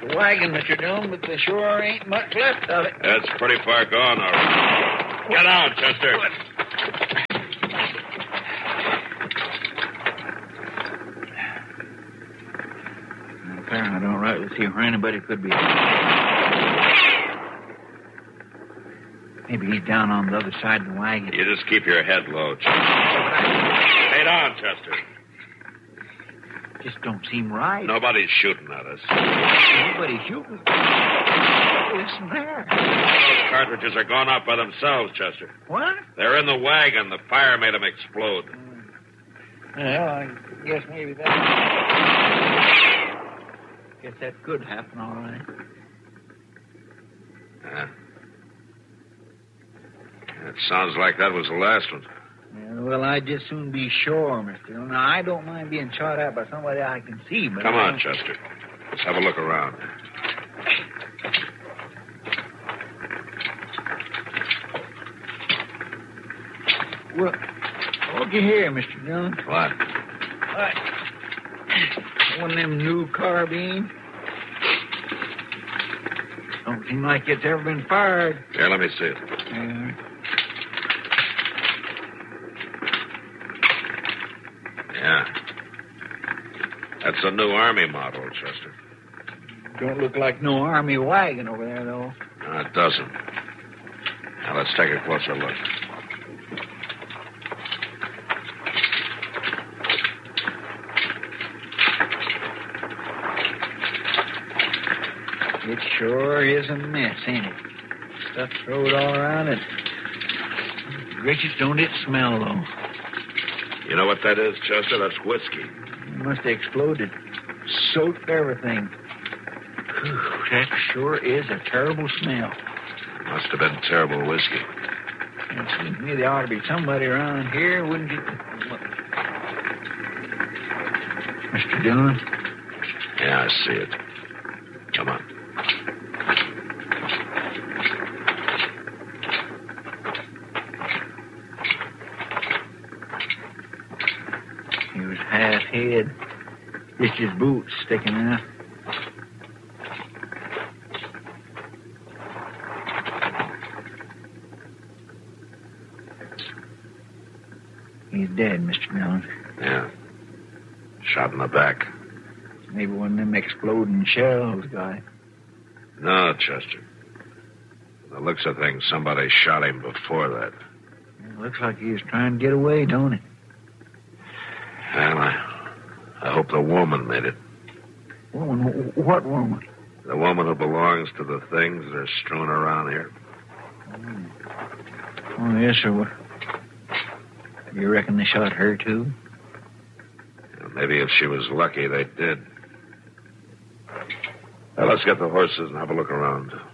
the wagon, Mr. Dillon, but there sure ain't much left of it. That's pretty far gone, all right. Get out, Chester. I don't rightly see where anybody could be. Maybe he's down on the other side of the wagon. You just keep your head low, Chester. Stay down, Chester. Just don't seem right. Nobody's shooting at us. Nobody's shooting. Listen there. Those cartridges are gone off by themselves, Chester. What? They're in the wagon. The fire made them explode. Well, I guess maybe that... Guess that could happen, all right. It sounds like that was the last one. Yeah, well, I'd just soon be sure, Mr. Dillon. Now, I don't mind being shot at by somebody I can see, but... Come on, Chester. Let's have a look around. Well, looky here, Mr. Dillon. What? One of them new carbines. Don't seem like it's ever been fired. Here, let me see it. Yeah. That's a new Army model, Chester. Don't look like no Army wagon over there, though. No, it doesn't. Now, let's take a closer look. It sure is a mess, ain't it? Stuff thrown all around it. Gracious, don't it smell, though? You know what that is, Chester? That's whiskey. It must have exploded. Soaked everything. Whew, that sure is a terrible smell. Must have been terrible whiskey. It seems to me there ought to be somebody around here, wouldn't it? Mr. Dillon? Yeah, I see it. Come on. He was half-head. Just his boots sticking out. He's dead, Mr. Dillon. Yeah. Shot in the back. Maybe one of them exploding shells got him. No, Chester. By the looks of things, somebody shot him before that. It looks like he was trying to get away, don't it? Well, I hope the woman made it. Woman? What woman? The woman who belongs to the things that are strewn around here. Oh, yes, sir. You reckon they shot her, too? Well, maybe if she was lucky, they did. Now, let's get the horses and have a look around.